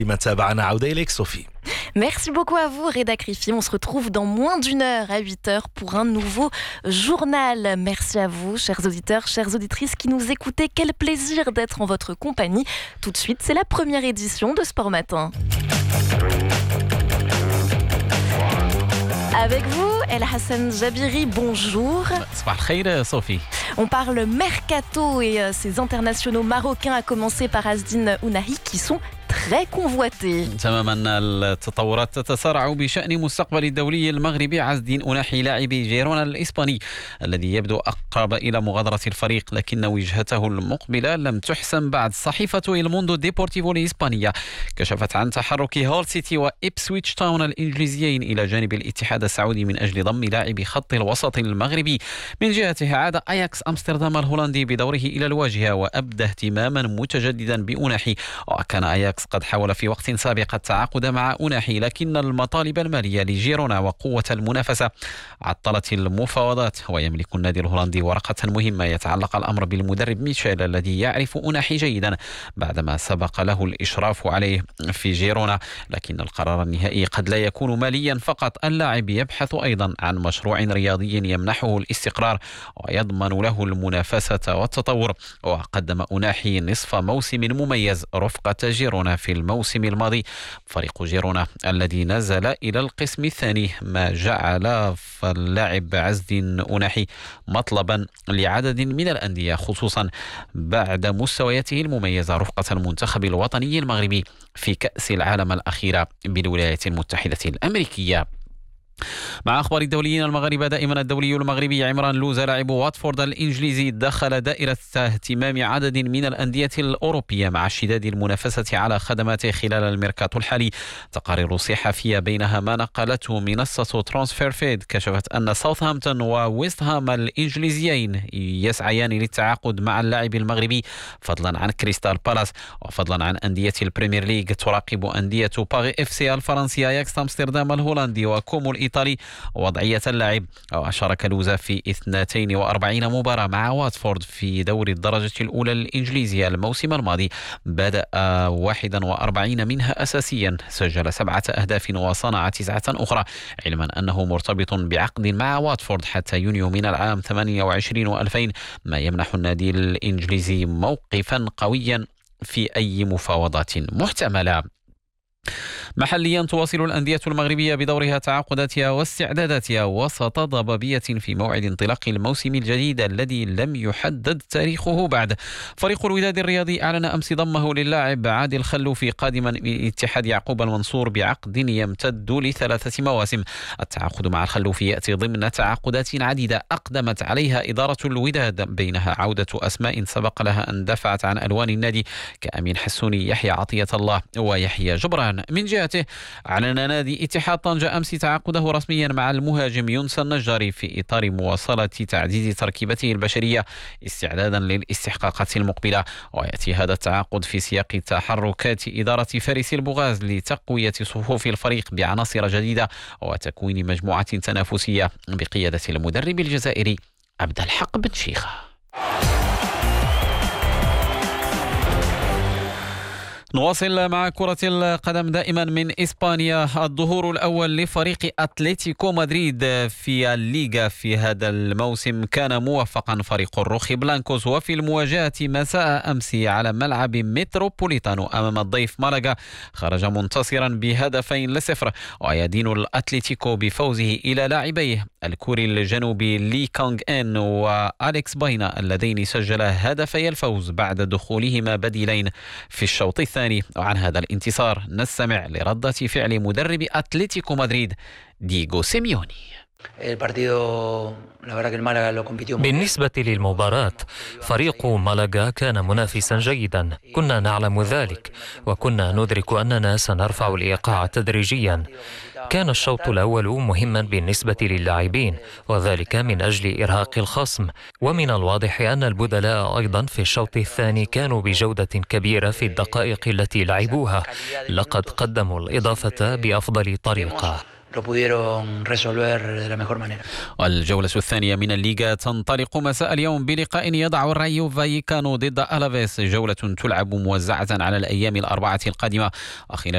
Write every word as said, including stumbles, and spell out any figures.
لمن تابعنا عودة إليك صوفي. Merci beaucoup à vous, Reda Krifi. On se retrouve dans moins d'une heure à huit heures pour un nouveau journal. Merci à vous, chers auditeurs, chères auditrices qui nous écoutez. Quel plaisir d'être en votre compagnie. Tout de suite, c'est la première édition de Sport Matin. Avec vous, El Hassan Jabiri, bonjour. Sophie. On parle mercato et euh, ces internationaux marocains, à commencer par Azdine Ounahi, qui sont très convoités. تماما التطورات تتسارع بشأن مستقبل الدولي المغربي عزدين أوناحي لاعب جيرونا الإسباني الذي يبدو أقرب إلى مغادرة الفريق، لكن وجهته المقبلة لم تحسم بعد. صحيفة الموندو ديبورتيفو الإسبانية كشفت عن تحرك هول سيتي وإبسويتش تاون الإنجليزيين إلى جانب الاتحاد السعودي من أجل ضم لاعب خط الوسط المغربي. من جهته عاد أياكس أمستردام الهولندي بدوره إلى الواجهة وأبدى اهتماما متجددا بأوناحي، وكان أياكس قد حاول في وقت سابق التعاقد مع أوناحي، لكن المطالب المالية لجيرونا وقوة المنافسة عطلت المفاوضات. ويملك النادي الهولندي ورقة مهمة يتعلق الأمر بالمدرب ميشيل الذي يعرف أوناحي جيدا بعدما سبق له الإشراف عليه في جيرونا، لكن القرار النهائي قد لا يكون ماليا فقط. اللاعب يبحث أيضا عن مشروع رياضي يمنحه الاستقرار ويضمن له المنافسة والتطور. وقدم أوناحي نصف موسم مميز رفقة جيرونا في الموسم الماضي. فريق جيرونا الذي نزل إلى القسم الثاني ما جعل اللاعب عزدين أوناحي مطلبا لعدد من الأندية، خصوصا بعد مستوياته المميزة رفقة المنتخب الوطني المغربي في كأس العالم الأخيرة بالولايات المتحدة الأمريكية. مع أخبار الدوليين المغاربة، دائما الدولي المغربي عمران لوزة لاعب واتفورد الإنجليزي دخل دائرة اهتمام عدد من الأندية الأوروبية مع اشتداد المنافسة على خدماته خلال الميركاتو الحالي. تقارير صحفية بينها ما نقلته منصة ترانسفير فيد كشفت أن ساوثهامبتون وويست هام الإنجليزيين يسعيان للتعاقد مع اللاعب المغربي، فضلا عن كريستال بالاس وفضلا عن أندية البريمير ليج. تراقب أندية باغي اف سي الفرنسي، اياكس امستردام الهولندي وكومو الإيطالي وضعية اللاعب. وشارك لوزة في اثنتين وأربعين مباراة مع واتفورد في دوري الدرجة الأولى الإنجليزية الموسم الماضي، بدأ واحد وأربعين منها أساسيا، سجل سبعة أهداف وصنع تسعة أخرى، علما أنه مرتبط بعقد مع واتفورد حتى يونيو من العام ثمانية وعشرين وألفين، ما يمنح النادي الإنجليزي موقفا قويا في أي مفاوضات محتملة. محليا، تواصل الأندية المغربية بدورها تعاقداتها واستعداداتها وسط ضبابية في موعد انطلاق الموسم الجديد الذي لم يحدد تاريخه بعد. فريق الوداد الرياضي أعلن أمس ضمه للاعب عادل خلوفي قادما من اتحاد يعقوب المنصور بعقد يمتد لثلاثة مواسم. التعاقد مع الخلوفي يأتي ضمن تعاقدات عديدة أقدمت عليها إدارة الوداد، بينها عودة أسماء سبق لها أن دفعت عن ألوان النادي كأمين حسوني، يحيى عطية الله ويحيى جبران. من جهته أعلن نادي اتحاد طنجة أمس تعاقده رسميا مع المهاجم يونس النجاري في إطار مواصلة تعزيز تركيبته البشرية استعدادا للاستحقاقات المقبلة. ويأتي هذا التعاقد في سياق تحركات إدارة فارس البغاز لتقوية صفوف الفريق بعناصر جديدة وتكوين مجموعة تنافسية بقيادة المدرب الجزائري عبد الحق بن شيخة. نواصل مع كرة القدم دائما من إسبانيا. الظهور الأول لفريق أتلتيكو مدريد في الليغا في هذا الموسم كان موفقا. فريق الروخي بلانكوس وفي المواجهة مساء أمس على ملعب متروبوليتانو أمام الضيف مالاغا خرج منتصرا بهدفين لصفر، ويدين الأتلتيكو بفوزه إلى لاعبيه الكوري الجنوبي لي كونغ إن وأليكس باينا اللذين سجلا هدفي الفوز بعد دخولهما بديلين في الشوط الثاني. وعن هذا الانتصار نستمع لردة فعل مدرب أتلتيكو مدريد دييغو سيميوني. بالنسبة للمباراة، فريق مالاغا كان منافسا جيدا، كنا نعلم ذلك وكنا ندرك أننا سنرفع الإيقاع تدريجيا. كان الشوط الأول مهما بالنسبة للاعبين وذلك من أجل إرهاق الخصم، ومن الواضح أن البدلاء أيضا في الشوط الثاني كانوا بجودة كبيرة في الدقائق التي لعبوها، لقد قدموا الإضافة بأفضل طريقة. الجولة الثانية من الليغا تنطلق مساء اليوم بلقاء يضع الرايو فايكانو ضد ألافيس، جولة تلعب موزعة على الأيام الأربعة القادمة. وخلال